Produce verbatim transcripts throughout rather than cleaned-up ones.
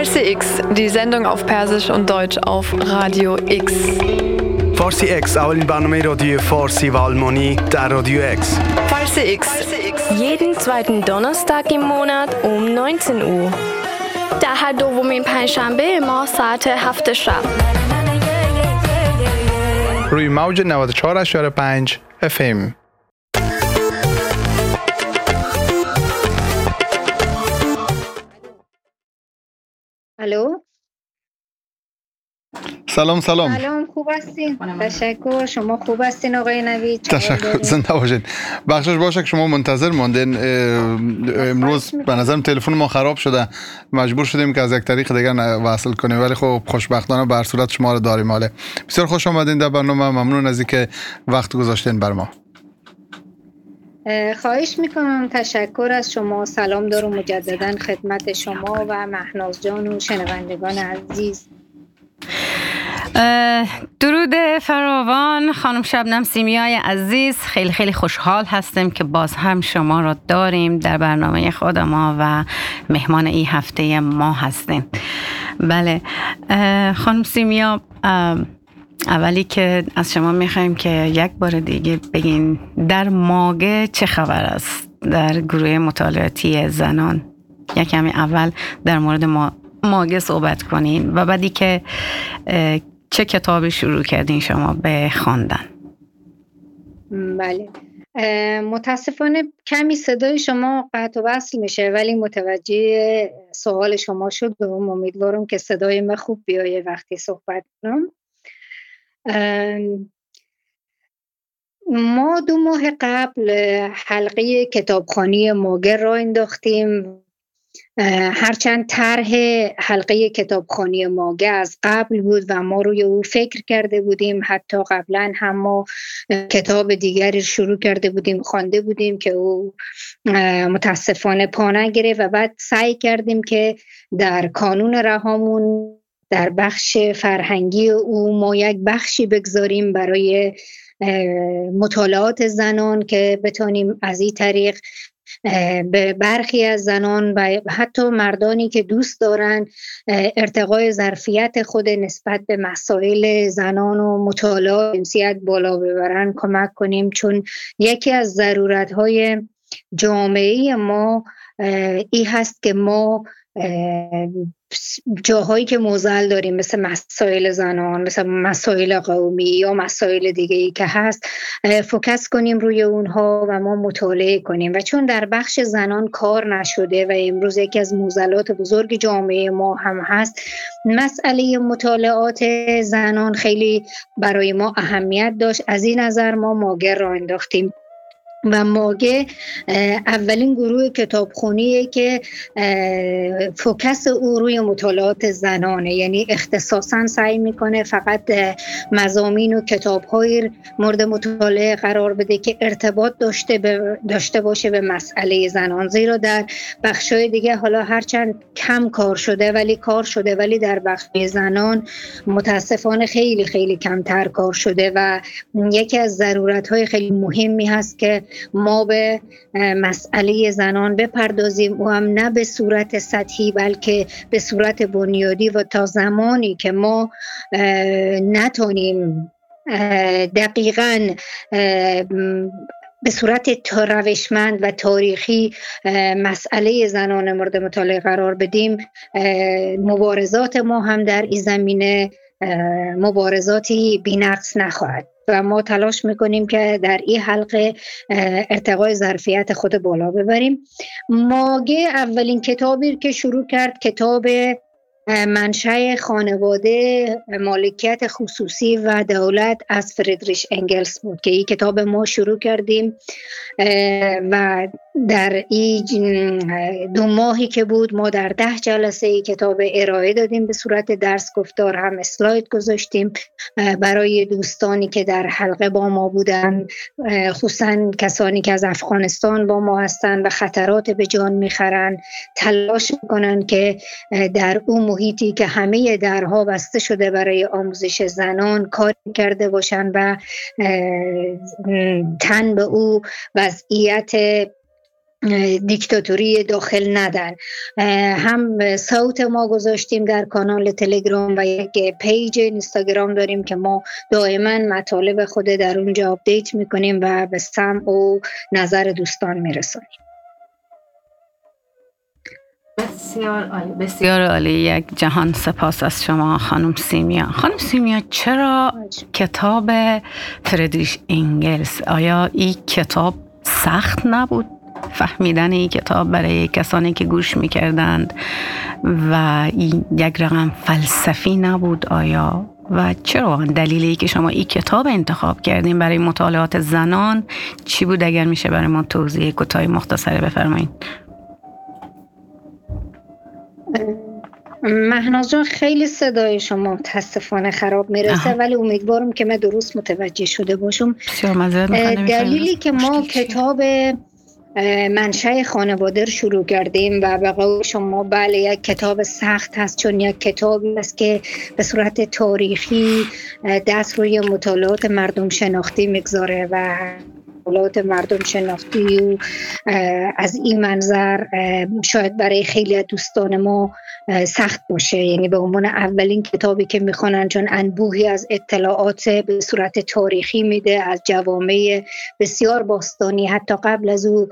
Farsi X, die Sendung auf Persisch und Deutsch auf Radio X. فارسی اکس، اولین برنامه رادیو فارسی و آلمانی در رادیو اکس. Farsi X. Jeden zweiten Donnerstag im Monat um neunzehn Uhr. در هر دومین پنجشنبه ما ساعت هفت شب. روی موج نود و چهار ممیز پنج اف ام. الو. سلام سلام. سلام، خوب هستین؟ تشکر. شما خوب هستین آقای نوید؟ تشکر، زنده باشین. بخشش باشه که شما منتظر ماندین. امروز به نظرم تلفن ما خراب شده، مجبور شدیم که از یک طریق دیگر وصل کنیم، ولی خب خوشبختانه به هر صورت شما رو داریم. حاله بسیار خوش آمدین در برنامه. ممنون از اینکه وقت گذاشتین بر ما. خواهش میکنم. تشکر از شما. سلام دارم مجددا خدمت شما و مهناز جان و شنوندگان عزیز. درود فراوان خانم شبنم سیمیای عزیز. خیلی خیلی خوشحال هستیم که باز هم شما را داریم در برنامه خود ما و مهمان این هفته ما هستیم. بله خانم سیمیا، اولی که از شما میخوایم که یک بار دیگه بگین در ماگه چه خبر است در گروه مطالعاتی زنان. یک کمی اول در مورد ما ماگه صحبت کنین و بعدی که چه کتابی شروع کردین شما به خواندن. بله، متاسفانه کمی صدای شما قطع و وصل میشه، ولی متوجه سوال شما شد و امیدوارم که صدای من خوب بیایه وقتی صحبت کنم. ما دو ماه قبل حلقه کتابخوانی ماگه را انداختیم. هرچند طرح حلقه کتابخوانی ماگه از قبل بود و ما روی او فکر کرده بودیم، حتی قبلا هم ما کتاب دیگری شروع کرده بودیم، خوانده بودیم که او متاسفانه پا نگرفت و بعد سعی کردیم که در کانون رهامون در بخش فرهنگی او ما یک بخشی بگذاریم برای مطالعات زنان که بتونیم از این طریق به برخی از زنان و حتی مردانی که دوست دارن ارتقای ظرفیت خود نسبت به مسائل زنان و مطالعات جنسیت بالا ببرن کمک کنیم، چون یکی از ضرورت‌های جامعه ما این هست که ما جاهایی که معضل داریم مثل مسائل زنان، مثل مسائل قومی یا مسائل دیگه ای که هست، فوکس کنیم روی اونها و ما مطالعه کنیم. و چون در بخش زنان کار نشده و امروز یکی از معضلات بزرگ جامعه ما هم هست، مسئله مطالعات زنان خیلی برای ما اهمیت داشت. از این نظر ما ماگه را انداختیم و ماگه اولین گروه کتابخوانیه که فوکس او روی مطالعات زنانه، یعنی اختصاصا سعی میکنه فقط مضامین و کتاب‌های مورد مطالعه قرار بده که ارتباط داشته داشته باشه به مسئله زنان. زیرا در بخش‌های دیگه حالا هرچند کم کار شده ولی کار شده ولی در بخش زنان متاسفانه خیلی خیلی کمتر کار شده و یکی از ضرورت‌های خیلی مهمی هست که ما به مسئله زنان بپردازیم و هم نه به صورت سطحی بلکه به صورت بنیادی و تا زمانی که ما نتونیم دقیقاً به صورت روشمند و تاریخی مسئله زنان مورد مطالعه قرار بدیم، مبارزات ما هم در این زمینه مبارزاتی بی‌نقص نخواهد و ما تلاش میکنیم که در این حلقه ارتقای ظرفیت خود بالا ببریم. ماگه اولین کتابی که شروع کرد کتاب منشأ خانواده، مالکیت خصوصی و دولت از فریدریش انگلز بود که این کتاب ما شروع کردیم و در این دو ماهی که بود ما در ده جلسه ای کتاب ارائه دادیم به صورت درس گفتار، هم اسلاید گذاشتیم برای دوستانی که در حلقه با ما بودن، خصوصا کسانی که از افغانستان با ما هستن و خطرات به جان میخرن، تلاش میکنن که در اون محیطی که همه درها بسته شده برای آموزش زنان کار کرده باشن و تن به او وضعیت دیکتاتوری داخل ندن. هم صوت ما گذاشتیم در کانال تلگرام و یک پیج اینستاگرام داریم که ما دائما مطالب خود در اونجا آپدیت میکنیم و به سمع و نظر دوستان میرسونیم. بسیار عالی، بسیار عالی. یک جهان سپاس از شما خانم سیمیا. خانم سیمیا، چرا کتاب فردریش انگلز، آیا این کتاب سخت نبود فهمیدن این کتاب برای کسانی که گوش میکردند و این یک رقم فلسفی نبود آیا؟ و چرا دلیلی که شما این کتاب انتخاب کردین برای مطالعات زنان چی بود؟ اگر میشه برای ما توضیح کوتاه مختصری بفرمایید. مهناز جان، خیلی صدای شما متاسفانه خراب میرسه، ولی امیدوارم که من درست متوجه شده باشم. دلیلی که ما کتاب منشأ خانواده رو شروع کردیم و به قول شما بله یک کتاب سخت هست، چون یک کتابی است که به صورت تاریخی دست روی مطالعات مردم شناختی میگذاره و مطالعات مردم شناختی و از این منظر شاید برای خیلی از دوستان ما سخت باشه، یعنی به عنوان اولین کتابی که میخوانن، چون انبوهی از اطلاعات به صورت تاریخی میده از جوامع بسیار باستانی، حتی قبل از او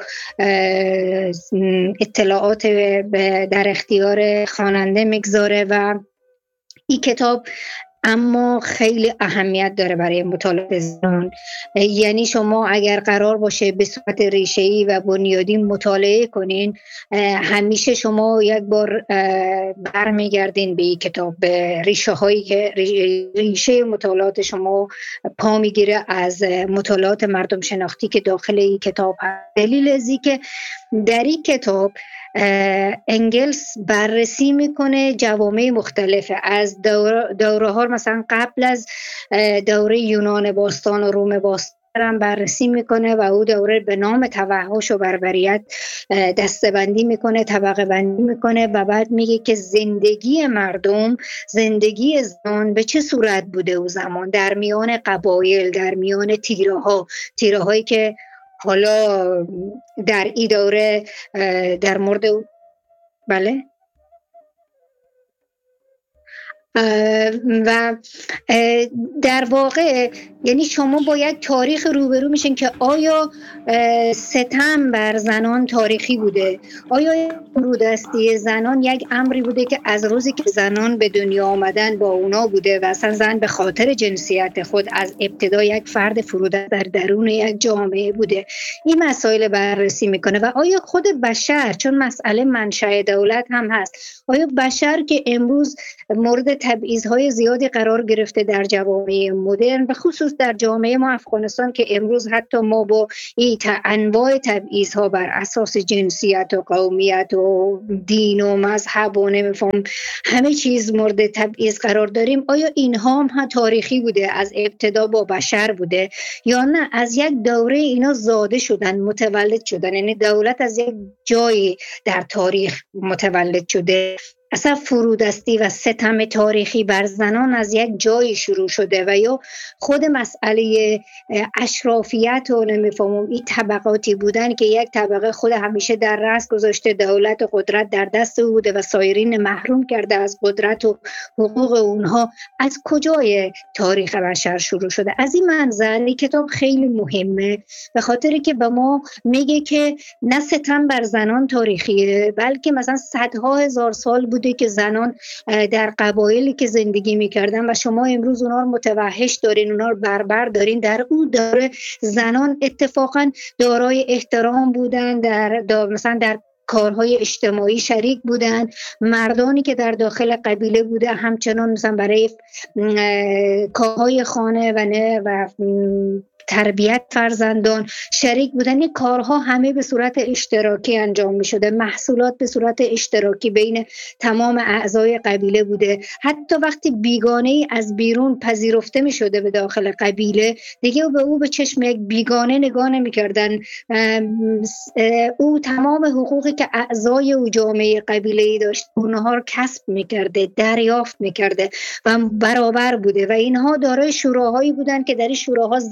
اطلاعات در اختیار خواننده میگذاره و این کتاب اما خیلی اهمیت داره برای مطالعات زنان. یعنی شما اگر قرار باشه به صورت ریشه‌ای و بنیادی مطالعه کنین، همیشه شما یک بار برمیگردین به این کتاب، به ریشه هایی که ریشه مطالعات شما پا میگیره از مطالعات مردم شناختی که داخل این کتاب هست. دلیل ازی که در این کتاب انگلز بررسی میکنه جوامع مختلفه، از دوره, دوره ها مثلا قبل از دوره یونان باستان و روم باستان هم بررسی میکنه و او دوره به نام توحش و بربریت دسته‌بندی میکنه، طبقه بندی میکنه و بعد میگه که زندگی مردم، زندگی زنان به چه صورت بوده او زمان در میان قبایل، در میان تیره ها تیره هایی که حالا در این دوره در مورد بله و در واقع یعنی شما با یک تاریخ روبرو میشین که آیا ستم بر زنان تاریخی بوده، آیا فرودستی زنان یک امری بوده که از روزی که زنان به دنیا آمدن با اونا بوده و اصلا زن به خاطر جنسیت خود از ابتدا یک فرد فرودست در درون یک جامعه بوده. این مسائل بررسی میکنه و آیا خود بشر، چون مسئله منشأ دولت هم هست، آیا بشر که امروز مورد تبعیض‌های زیادی قرار گرفته در جوامع مدرن و خصوص در جامعه ما افغانستان که امروز حتی ما با این انواع تبعیض‌ها بر اساس جنسیت و قومیت و دین و مذهب و نمیفهم همه چیز مورد تبعیض قرار داریم، آیا اینها هم تاریخی بوده، از ابتدا با بشر بوده یا نه از یک دوره اینا زاده شدن، متولد شدن؟ یعنی دولت از یک جایی در تاریخ متولد شده، اصلا فرودستی و ستم تاریخی بر زنان از یک جایی شروع شده و یا خود مسئله اشرافیت و نمیفهمم این طبقاتی بودن که یک طبقه خود همیشه در رأس گذاشته، دولت و قدرت در دست او بوده و سایرین محروم کرده از قدرت و حقوق اونها، از کجای تاریخ بشر شروع شده؟ از این منظر این کتاب خیلی مهمه به خاطر که به ما میگه که نه ستم بر زنان تاریخیه، بلکه مثلا صدها هزار سال بوده که زنان در قبایلی که زندگی میکردن و شما امروز اونا رو متوحش دارین، اونا رو بربر دارین، در اون دوره زنان اتفاقا دارای احترام بودن، در, در مثلا در کارهای اجتماعی شریک بودن، مردانی که در داخل قبیله بوده همچنان مثلا برای کارهای خانه و نه و تربیت فرزندان شریک بودن. این کارها همه به صورت اشتراکی انجام می شده، محصولات به صورت اشتراکی بین تمام اعضای قبیله بوده. حتی وقتی بیگانه از بیرون پذیرفته می شده به داخل قبیله، دیگه به او به چشم یک بیگانه نگاه نمی کردن، او تمام حقوقی که اعضای او جامعه قبیله‌ای داشت اونها رو کسب می کرده، دریافت می کرده و برابر بوده و اینها دارای شوراهایی بودن که در این شوراها زنان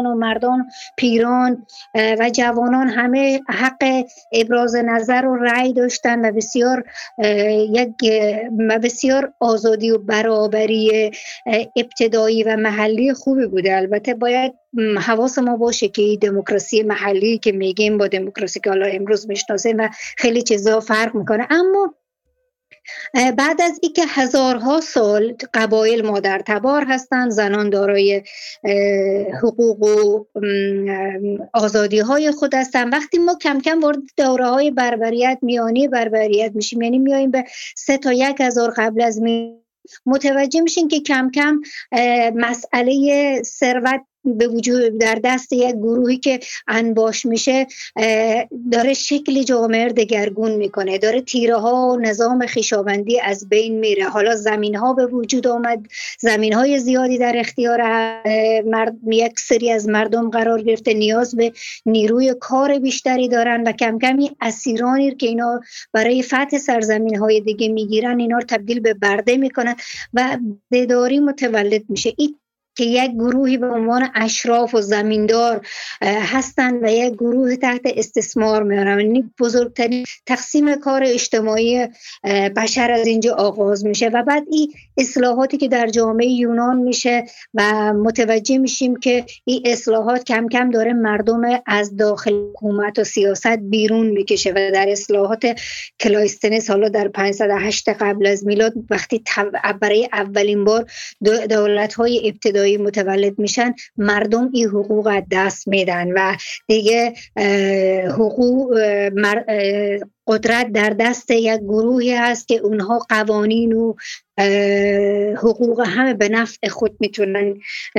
زنان و مردان، پیران و جوانان همه حق ابراز نظر و رأی داشتن و بسیار یک بسیار آزادی و برابری ابتدایی و محلی خوبی بوده. البته باید حواس ما باشه که دموکراسی محلی که میگیم با دموکراسی که حالا امروز میشناسیم و خیلی چیزا فرق میکنه. اما بعد از اینکه هزارها سال قبایل مادر تبار هستند، زنان دارای حقوق و آزادی های خود هستند، وقتی ما کم کم وارد دوره های بربریت، میانی بربریت میشیم، یعنی میاییم به سه تا یک هزار قبل از می متوجه میشین که کم کم مسئله ثروت به وجود در دست یک گروهی که انباش میشه داره شکل جامعه دگرگون میکنه، داره تیره ها و نظام خویشاوندی از بین میره. حالا زمین ها به وجود آمد، زمین های زیادی در اختیار مرد، یک سری از مردم قرار گرفته، نیاز به نیروی کار بیشتری دارن و کم کمی اسیرانی که اینا برای فتح سرزمین های دیگه میگیرن اینا رو تبدیل به برده میکنن و بداری متولد میشه. این که یک گروهی به عنوان اشراف و زمیندار هستند و یک گروه تحت استثمار میارن. یعنی بزرگترین تقسیم کار اجتماعی بشر از اینجا آغاز میشه و بعد این اصلاحاتی که در جامعه یونان میشه و متوجه میشیم که این اصلاحات کم کم داره مردم از داخل حکومت و سیاست بیرون میکشه و در اصلاحات کلایستنس حالا در پانصد و هشت قبل از میلاد وقتی برای اولین بار دولت‌های ابتدایی متولد میشن، مردم این حقوق از دست میدن و دیگه حقوق قدرت در دست یک گروهی هست که اونها قوانین و حقوق همه به نفع خود میتونن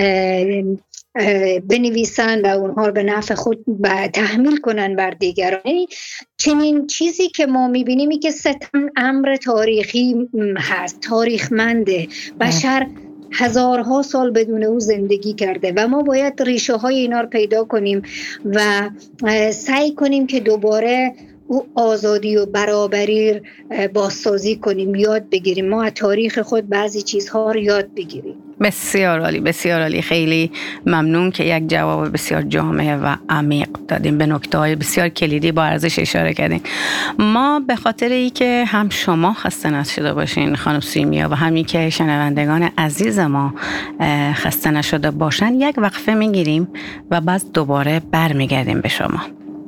بنویسن و اونها رو به نفع خود تحمیل کنن بر دیگران. چنین چیزی که ما میبینیم ای که ستم امر تاریخی هست، تاریخمنده، بشر هزارها سال بدون او زندگی کرده و ما باید ریشه های اینا رو پیدا کنیم و سعی کنیم که دوباره او آزادی و برابری بازسازی کنیم، یاد بگیریم، ما از تاریخ خود بعضی چیزها رو یاد بگیریم. بسیار عالی، بسیار عالی. خیلی ممنون که یک جواب بسیار جامع و عمیق دادیم، به نکته‌های بسیار کلیدی با ارزش اشاره کردین. ما به خاطر ای که هم شما خسته نشده باشین خانم سیمیا و همین که شنوندگان عزیز ما خسته نشده باشن، یک وقفه میگیریم و بعد دوباره برمیگردیم به شما.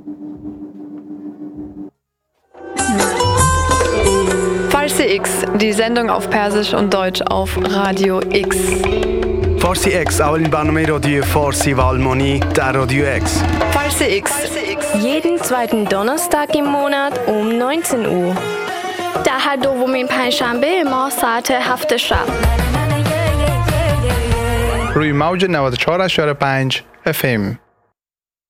Farsi X, die Sendung auf Persisch und Deutsch auf Radio X. فارسی اکس اولین برنامه رادیو فارسی و آلمانی در رادیو اکس. Farsi X. Jeden zweiten Donnerstag im Monat um neunzehn Uhr. در هر دومین پنجشنبه ما ساعت هفت شب. روی موج نود و چهار و پنج اف ام.